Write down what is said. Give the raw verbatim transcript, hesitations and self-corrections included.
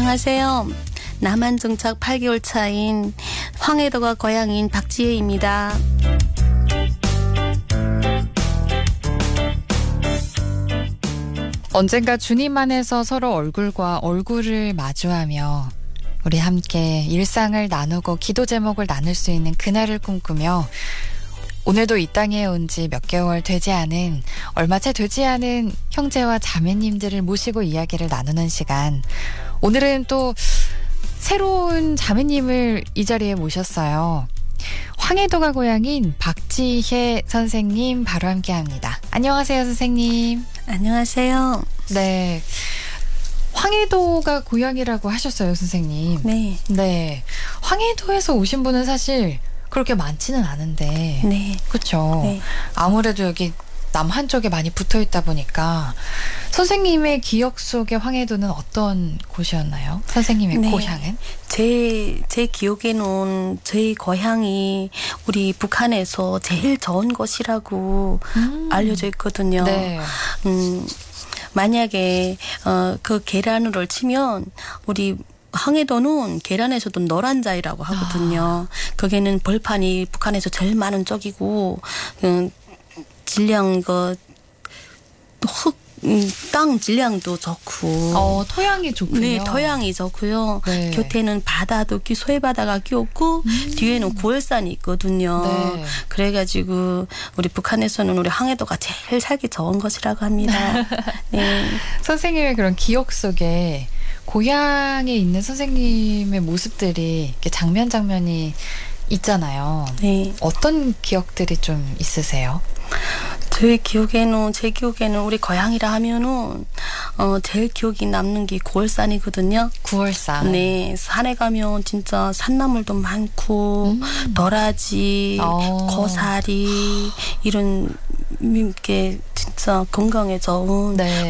안녕하세요. 남한 정착 팔 개월 차인 황해도가 고향인 박지혜입니다. 언젠가 주님 안에서 서로 얼굴과 얼굴을 마주하며 우리 함께 일상을 나누고 기도 제목을 나눌 수 있는 그날을 꿈꾸며 오늘도 이 땅에 온 지 몇 개월 되지 않은, 얼마 채 되지 않은 형제와 자매님들을 모시고 이야기를 나누는 시간. 오늘은 또 새로운 자매님을 이 자리에 모셨어요. 황해도가 고향인 박지혜 선생님 바로 함께합니다. 안녕하세요, 선생님. 안녕하세요. 네. 황해도가 고향이라고 하셨어요, 선생님. 네. 네. 황해도에서 오신 분은 사실 그렇게 많지는 않은데. 네. 그렇죠. 네. 아무래도 여기 남한 쪽에 많이 붙어 있다 보니까 선생님의 기억 속의 황해도는 어떤 곳이었나요? 선생님의 네. 고향은? 제, 제 기억에는 저희 고향이 우리 북한에서 제일 좋은 곳이라고 음. 알려져 있거든요. 네. 음, 만약에 어, 그 계란을 치면 우리 황해도는 계란에서도 노란자이라고 하거든요. 아. 거기는 벌판이 북한에서 제일 많은 쪽이고 음, 질량 그 흙, 음, 땅 질량도 좋고. 어, 토양이 좋군요. 네, 토양이 좋고요. 네. 곁에는 바다도 끼 소해바다가 끼었고 음. 뒤에는 구월산이 있거든요. 네. 그래가지고 우리 북한에서는 우리 황해도가 제일 살기 좋은 곳이라고 합니다. 네. 선생님의 그런 기억 속에 고향에 있는 선생님의 모습들이 이렇게 장면 장면이 있잖아요. 네. 어떤 기억들이 좀 있으세요? 저의 기억에는, 제 기억에는 우리 고향이라 하면은, 어, 제일 기억이 남는 게 구월산이거든요. 구월산. 네. 산에 가면 진짜 산나물도 많고, 음. 도라지, 어. 고사리, 이런, 이렇게 진짜 건강에 좋은 네.